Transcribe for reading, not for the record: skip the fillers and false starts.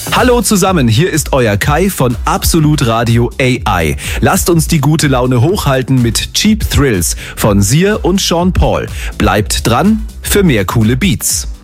Hallo zusammen, hier ist euer Kai von Absolut Radio AI. Lasst uns die gute Laune hochhalten mit Cheap Thrills von Sia und Sean Paul. Bleibt dran für mehr coole Beats.